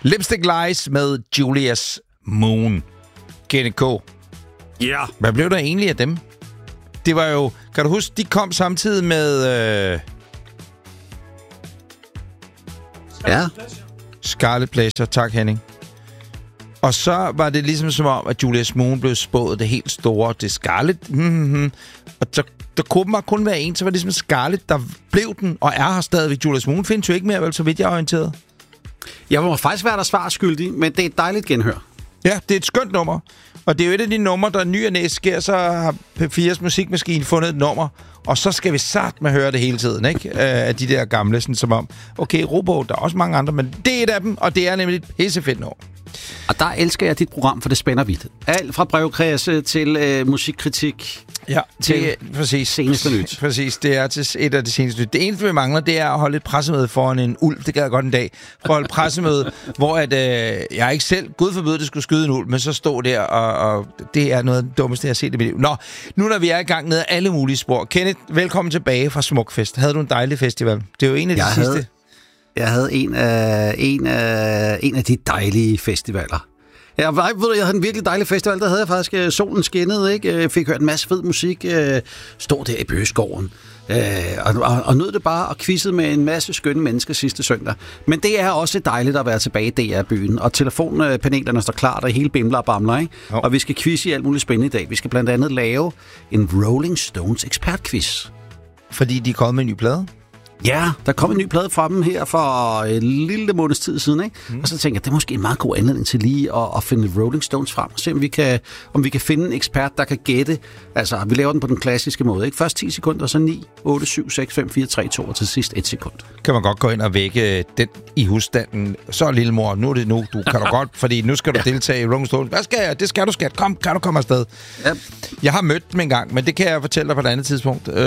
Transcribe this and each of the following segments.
Lipstick Lies med Julius Moon. Kenneth K. Ja. Hvad blev der egentlig af dem? Det var jo... Kan du huske, de kom samtidig med... Ja. Scarlet Pleasure. Tak, Henning. Og så var det ligesom som om, at Julius Moon blev spået det helt store. Det Scarlet. Og så der kunne kun være en, så var det ligesom Scarlet, der blev den, og er her stadigvæk. Julius Moon findes jo ikke mere, vel, så vidt jeg er orienteret. Jeg må faktisk være der svarskyldig, men det er et dejligt genhør. Ja, det er et skønt nummer. Og det er jo et af de numre, der ny og næ sker, så har P4's musikmaskine fundet et nummer, og så skal vi satme høre det hele tiden, ikke? Af de der gamle, sådan som om, okay, Robot, der er også mange andre, men det er et af dem, og det er nemlig et pissefedt nummer. Og der elsker jeg dit program, for det spænder vidt. Alt fra brevkredse til musikkritik. Ja, til præcis. Seneste nyt. Præcis, det er til et af de seneste nyt. Det eneste, vi mangler, det er at holde et pressemøde foran en ulv. Det gad jeg godt en dag. For at holde et pressemøde, hvor at, jeg ikke selv, Gud forbyde, det skulle skyde en ulv, men så stod der, og det er noget af det dummeste, jeg har set i mit liv. Nå, nu når vi er i gang ned alle mulige spor. Kenneth, velkommen tilbage fra Smukfest. Havde du en dejlig festival? Det er jo en af de sidste. Jeg havde en af de dejlige festivaler. Jeg havde en virkelig dejlig festival. Der havde jeg faktisk solen skinnede, ikke? Jeg fik hørt en masse fed musik. Stod der i Bøgeskoven. Og nød det bare og quizzede med en masse skønne mennesker sidste søndag. Men det er også dejligt at være tilbage i DR-byen. Og telefonpanelerne står klar, der hele bimler og bamler, ikke? Jo. Og vi skal quizze i alt muligt spændende i dag. Vi skal blandt andet lave en Rolling Stones ekspertquiz. Fordi de er kommet med en ny plade? Ja, der kom en ny plade fra dem her for en lille måneds tid siden, ikke? Og så tænker jeg, det er måske en meget god anledning til lige at finde Rolling Stones frem og se, om vi kan finde en ekspert, der kan gætte. Altså, vi laver den på den klassiske måde, ikke? Først 10 sekunder, så 9, 8, 7, 6, 5, 4, 3, 2 og til sidst 1 sekund. Kan man godt gå ind og vække den i husstanden. Så lille mor, nu er det nu. Du kan du godt, fordi nu skal du deltage i Rolling Stones. Hvad skal jeg? Det skal du, skat. Kom, kan du komme afsted? Ja. Jeg har mødt dem en gang, men det kan jeg fortælle dig på et andet tidspunkt. Men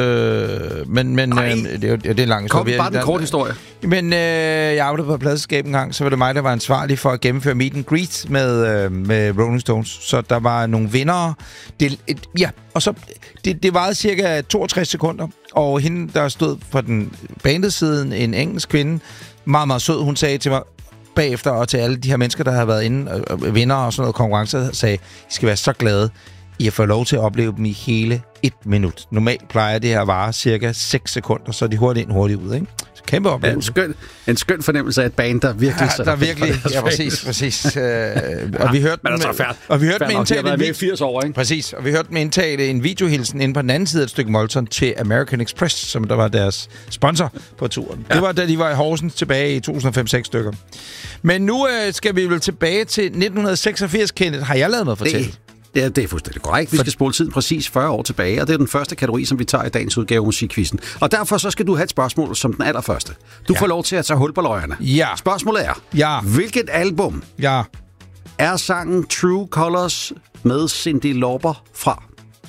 det er langt. Kom, bare den korte historie. Men jeg arbejdede på pladselskab en gang, så var det mig, der var ansvarlig for at gennemføre meet and greet med Rolling Stones. Så der var nogle vindere. Og så det varede cirka 62 sekunder, og hende, der stod på den bandesiden, en engelsk kvinde, meget, meget sød, hun sagde til mig bagefter, og til alle de her mennesker, der har været inde, vinder og sådan noget konkurrence, sagde, I skal være så glade, I har fået lov til at opleve dem i hele 1 minut. Normalt plejer det her at vare cirka 6 sekunder, så de hurtigt ind, hurtigt ud, ikke? Så kæmpe oplevelse. En skøn fornemmelse af et band, der virkelig... Ja, der virkelig... Ja, præcis. Og vi hørte dem indtale... 80 år, ikke? Præcis. Og vi hørte dem indtale en videohilsen inde på den anden side af et stykke Molton til American Express, som der var deres sponsor på turen. Ja. Det var da de var i Horsens tilbage i 2005-6 stykker. Men nu skal vi vel tilbage til 1986, Kenneth. Har jeg lavet mig fortælle? Ja, det er fuldstændig korrekt. Vi skal spole tiden præcis 40 år tilbage, og det er den første kategori, som vi tager i dagens udgave af Musikquizzen. Og derfor så skal du have et spørgsmål som den allerførste. Du får lov til at tage hul på løjerne. Ja. Spørgsmålet er, hvilket album er sangen True Colors med Cyndi Lauper fra?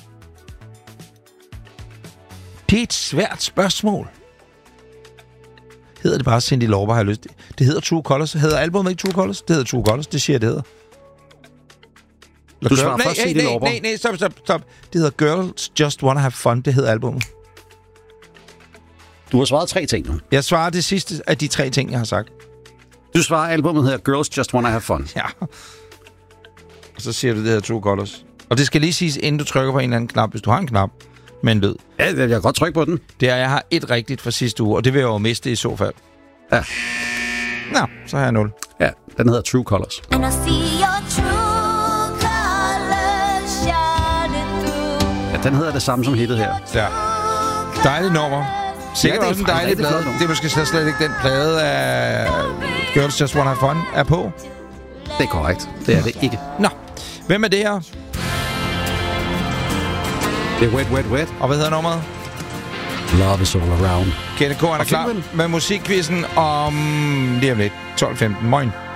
Det er et svært spørgsmål. Hedder det bare Cyndi Lauper, har jeg lyst til? Det hedder True Colors. Hedder albumet ikke True Colors? Det hedder True Colors, det siger jeg, det hedder. Du svarer først Cyndi Lauper. Nej, stop. Det hedder Girls Just Wanna Have Fun. Det hedder albumet. Du har svaret 3 ting nu. Jeg svarer det sidste af de 3 ting, jeg har sagt. Du svarer, albumet hedder Girls Just Wanna Have Fun. Ja. Og så siger du, det hedder True Colors. Og det skal lige siges, inden du trykker på en eller anden knap, hvis du har en knap med en lyd. Ja, jeg kan godt trykke på den. Det er, jeg har 1 rigtigt fra sidste uge, og det vil jeg jo miste i så fald. Ja. Nå, så har jeg 0. Ja, den hedder True Colors. And I see your true colors shining through. Ja, den hedder det samme som hittet her. Ja. Dejligt nummer. Sikkert også en dejlig plade. Det er måske slet ikke den plade af Girls Just Wanna Have Fun er på. Det er korrekt. Det er det ikke. Nå, hvem er det her? Det er Wet, Wet, Wet. Og hvad hedder nummeret? Love is all around. Kenneth K. er klar med musikquizzen om lige om lidt. 12:15. Moin.